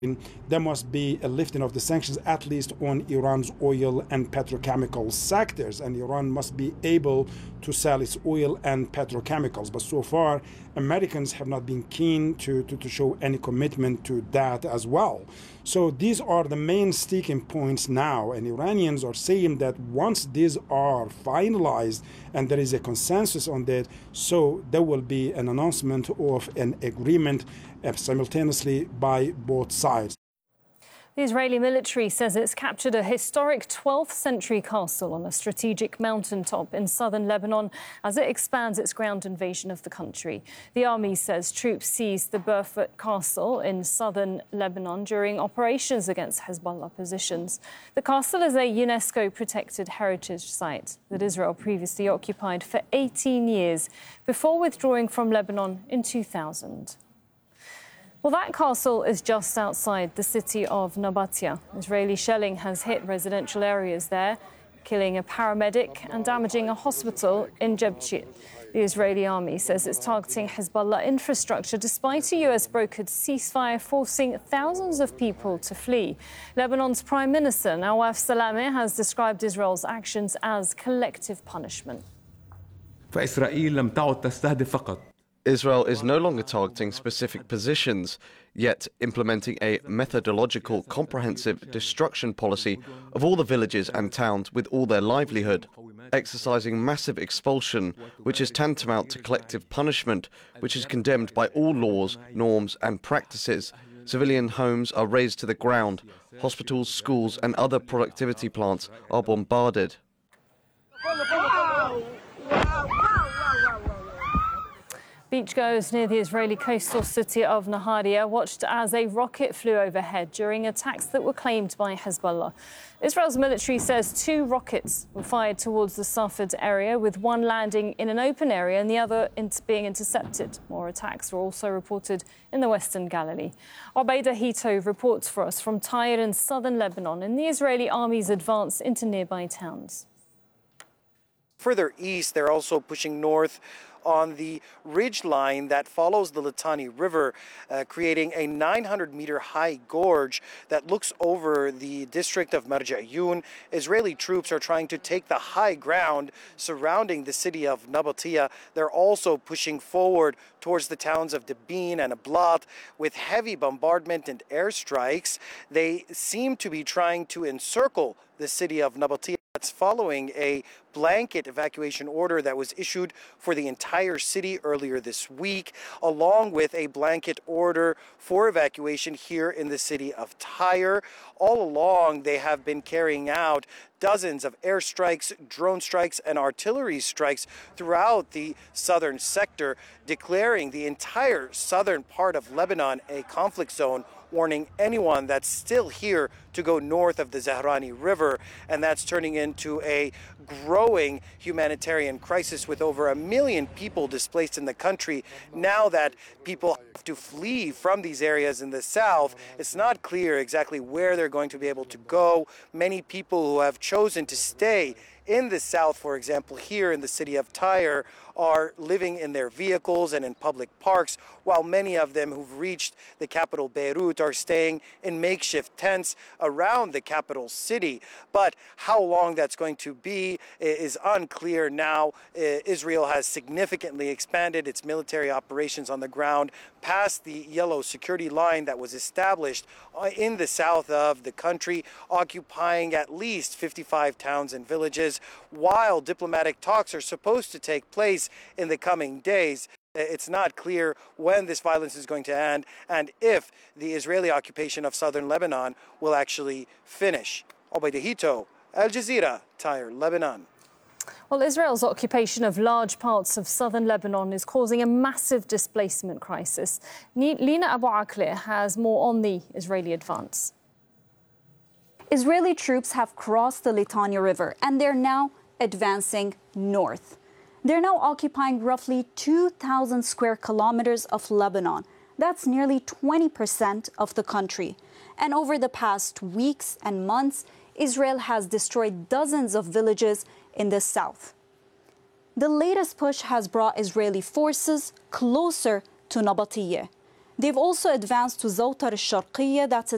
There must be a lifting of the sanctions, at least on Iran's oil and petrochemical sectors, and Iran must be able to sell its oil and petrochemicals. But so far, Americans have not been keen to show any commitment to that as well. So these are the main sticking points now, and Iranians are saying that once these are finalized and there is a consensus on that, so there will be an announcement of an agreement simultaneously by both sides. The Israeli military says it's captured a historic 12th century castle on a strategic mountaintop in southern Lebanon as it expands its ground invasion of the country. The army says troops seized the Burfut Castle in southern Lebanon during operations against Hezbollah positions. The castle is a UNESCO protected heritage site that Israel previously occupied for 18 years before withdrawing from Lebanon in 2000. Well, that castle is just outside the city of Nabatia. Israeli shelling has hit residential areas there, killing a paramedic and damaging a hospital in Jebchit. The Israeli army says it's targeting Hezbollah infrastructure despite a US-brokered ceasefire forcing thousands of people to flee. Lebanon's Prime Minister Nawaf Salameh has described Israel's actions as collective punishment. فإسرائيل لم تعد تستهدف فقط Israel is no longer targeting specific positions, yet implementing a methodological, comprehensive destruction policy of all the villages and towns with all their livelihood, exercising massive expulsion, which is tantamount to collective punishment, which is condemned by all laws, norms and practices. Civilian homes are razed to the ground, hospitals, schools and other productivity plants are bombarded. Beachgoers near the Israeli coastal city of Naharia watched as a rocket flew overhead during attacks that were claimed by Hezbollah. Israel's military says 2 rockets were fired towards the Safed area, with one landing in an open area and the other being intercepted. More attacks were also reported in the Western Galilee. Obaida Hito reports for us from Tyre in southern Lebanon in the Israeli army's advance into nearby towns. Further east, they're also pushing north on the ridge line that follows the Litani River, creating a 900-meter high gorge that looks over the district of Marja'yun. Israeli troops are trying to take the high ground surrounding the city of Nabatia. They're also pushing forward towards the towns of Debin and Ablat with heavy bombardment and airstrikes. They seem to be trying to encircle the city of Nabatia. That's following a blanket evacuation order that was issued for the entire city earlier this week, along with a blanket order for evacuation here in the city of Tyre. All along, they have been carrying out dozens of airstrikes, drone strikes, and artillery strikes throughout the southern sector, declaring the entire southern part of Lebanon a conflict zone, warning anyone that's still here to go north of the Zahrani River. And that's turning into a growing humanitarian crisis with over 1 million people displaced in the country. Now that people have to flee from these areas in the south, it's not clear exactly where they're going to be able to go. Many people who have chosen to stay in the south, for example, here in the city of Tyre, are living in their vehicles and in public parks, while many of them who've reached the capital Beirut are staying in makeshift tents around the capital city. But how long that's going to be is unclear now. Israel has significantly expanded its military operations on the ground past the yellow security line that was established in the south of the country, occupying at least 55 towns and villages, while diplomatic talks are supposed to take place in the coming days. It's not clear when this violence is going to end and if the Israeli occupation of southern Lebanon will actually finish. Obaida Hito, Al Jazeera, Tyre, Lebanon. Well, Israel's occupation of large parts of southern Lebanon is causing a massive displacement crisis. Lina Abu Akleh has more on the Israeli advance. Israeli troops have crossed the Litani River and they're now advancing north. They're now occupying roughly 2,000 square kilometers of Lebanon. That's nearly 20% of the country. And over the past weeks and months, Israel has destroyed dozens of villages in the south. The latest push has brought Israeli forces closer to Nabatia. They've also advanced to Zawtar al-Sharqiyya, that's a